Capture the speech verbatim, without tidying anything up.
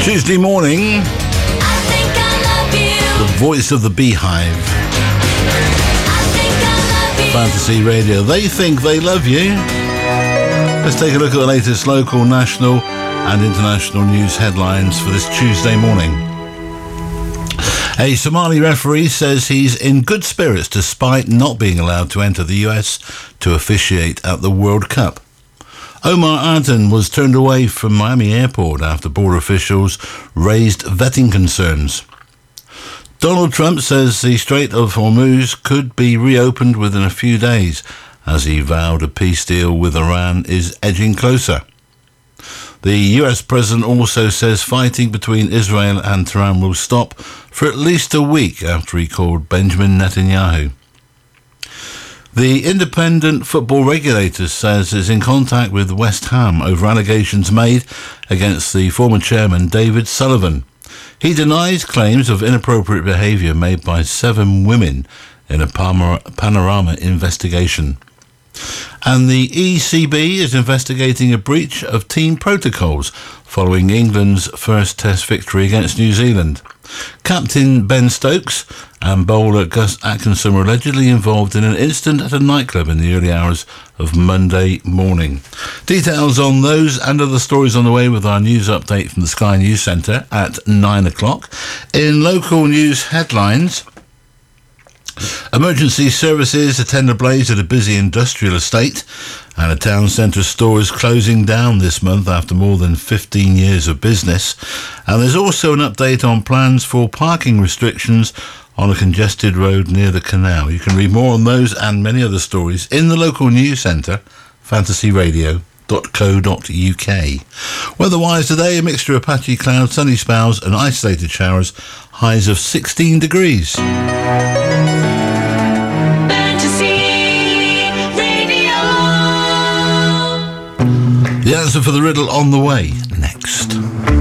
Tuesday morning, the voice of the Beehive. Fantasy Radio. They think they love you. Let's take a look at the latest local, national and international news headlines for this Tuesday morning. A Somali referee says he's in good spirits despite not being allowed to enter the U S to officiate at the World Cup. Omar Aden was turned away from Miami Airport after border officials raised vetting concerns. Donald Trump says the Strait of Hormuz could be reopened within a few days as he vowed a peace deal with Iran is edging closer. The U S president also says fighting between Israel and Tehran will stop for at least a week after he called Benjamin Netanyahu. The independent football regulator says is in contact with West Ham over allegations made against the former chairman David Sullivan. He denies claims of inappropriate behaviour made by seven women in a Panorama investigation. And the E C B is investigating a breach of team protocols following England's first Test victory against New Zealand. Captain Ben Stokes and bowler Gus Atkinson were allegedly involved in an incident at a nightclub in the early hours of Monday morning. Details on those and other stories on the way with our news update from the Sky News Centre at nine o'clock. In local news headlines, emergency services attend a blaze at a busy industrial estate, and a town centre store is closing down this month after more than fifteen years of business. And there's also an update on plans for parking restrictions on a congested road near the canal. You can read more on those and many other stories in the local news centre, fantasy radio dot co dot uk. Weather-wise today, a mixture of patchy clouds, sunny spells and isolated showers, highs of sixteen degrees. The answer for the riddle on the way next.